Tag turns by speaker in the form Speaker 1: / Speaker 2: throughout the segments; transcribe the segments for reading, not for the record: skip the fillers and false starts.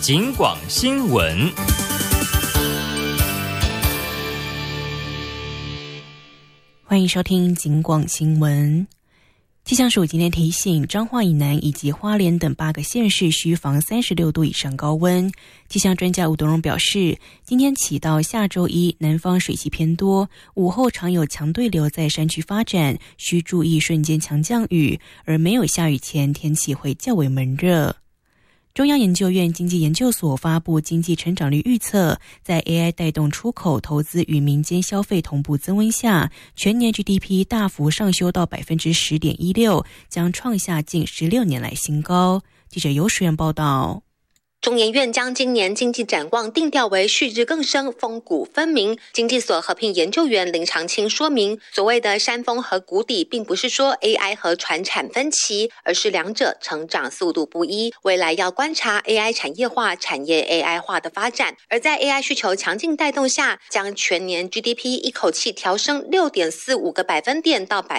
Speaker 1: 警广新闻。
Speaker 2: 欢迎收听警广新闻。气象署今天提醒，彰化以南以及花莲等8个县市需防36度以上高温。气象专家吴东荣表示，今天起到下周一，南方水汽偏多，午后常有强对流在山区发展，需注意瞬间强降雨，而没有下雨前，天气会较为闷热。中央研究院经济研究所发布经济成长率预测，在 AI 带动出口、投资与民间消费同步增温下，全年 GDP 大幅上修到 10.16%， 将创下近16年来新高。记者游淑媛报道。
Speaker 3: 中研院将今年经济展望定调为旭日更生、峰谷分明。经济所合聘研究员林长青说明，所谓的山峰和谷底，并不是说 AI 和传产分歧，而是两者成长速度不一。未来要观察 AI 产业化、产业 AI 化的发展。而在 AI 需求强劲带动下，将全年 GDP 一口气调升 6.45个百分点到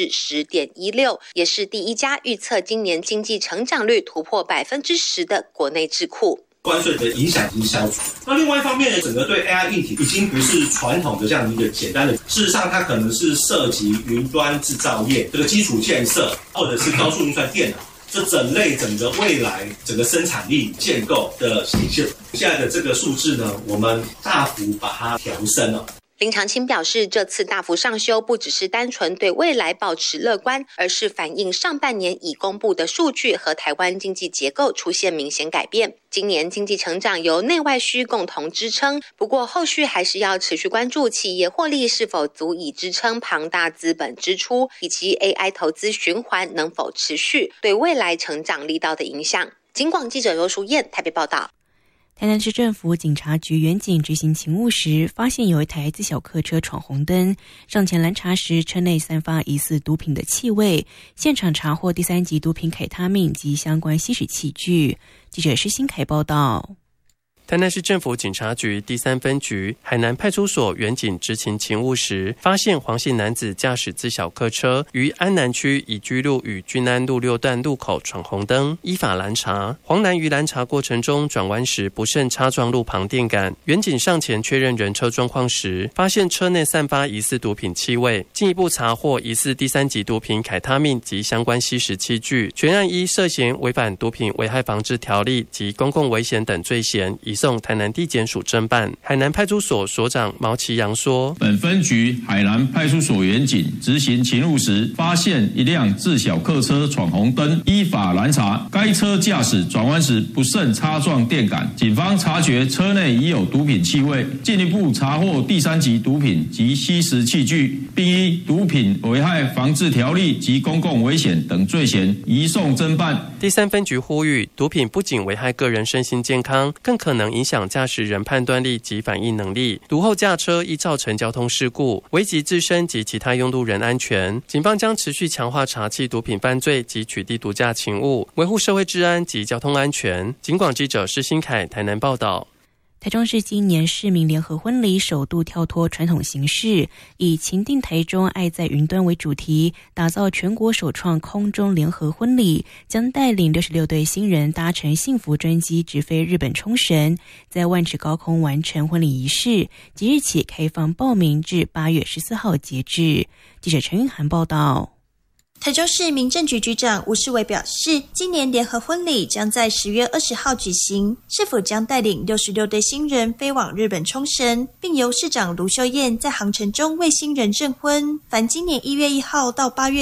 Speaker 3: 10.16%， 也是第一家预测今年经济成长率突破 10% 的国内智库。
Speaker 4: 关税的影响已经消除。那另外一方面呢，整个对 AI 议题已经不是传统的这样的一个简单的，事实上它可能是涉及云端制造业这个基础建设，或者是高速运算电脑，这整个未来整个生产力建构的体现。现在的这个数字呢，我们大幅把它调升了。
Speaker 3: 林长青表示，这次大幅上修不只是单纯对未来保持乐观，而是反映上半年已公布的数据和台湾经济结构出现明显改变。今年经济成长由内外需共同支撑，不过后续还是要持续关注企业获利是否足以支撑庞大资本支出，以及 AI 投资循环能否持续，对未来成长力道的影响。警广记者罗淑燕台北报道。
Speaker 2: 台南市政府警察局员警执行勤务时，发现有一台自小客车闯红灯，上前拦查时，车内散发疑似毒品的气味，现场查获第3级毒品凯他命及相关吸食器具。记者施新凯报道。
Speaker 5: 台南市政府警察局第3分局海南派出所员警执勤勤务时，发现黄姓男子驾驶自小客车于安南区乙居路与均安路6段路口闯红灯，依法拦查。黄男于拦查过程中转弯时不慎擦撞路旁电杆，员警上前确认人车状况时，发现车内散发疑似毒品气味，进一步查获疑似第3级毒品凯他命及相关吸食器具，全案依涉嫌违反毒品危害防治条例及公共危险等罪嫌，移送台南地检署侦办。海南派出所所长毛其阳说，
Speaker 6: 本分局海南派出所员警执行勤务时，发现一辆自小客车闯红灯，依法拦查，该车驾驶转弯时不慎擦撞电杆，警方察觉车内已有毒品气味，进一步查获第3级毒品及吸食器具，并依毒品危害防治条例及公共危险等罪嫌移送侦办。
Speaker 5: 第3分局呼吁，毒品不仅危害个人身心健康，更可能影响驾驶人判断力及反应能力，毒后驾车易造成交通事故，危及自身及其他用路人安全。警方将持续强化查缉毒品犯罪及取缔毒驾勤务，维护社会治安及交通安全。警广记者施新凯台南报道。
Speaker 2: 台中市今年市民联合婚礼首度跳脱传统形式，以情定台中爱在云端为主题，打造全国首创空中联合婚礼，将带领66对新人搭乘幸福专机直飞日本冲绳，在万尺高空完成婚礼仪式。即日起开放报名至8月14号截至。记者陈韵涵报道。
Speaker 7: 台中市民政局局长吴世伟表示，今年联合婚礼将在10月20号举行，市府将带领66对新人飞往日本冲绳，并由市长卢秀燕在航程中为新人证婚。凡今年1月1号到8月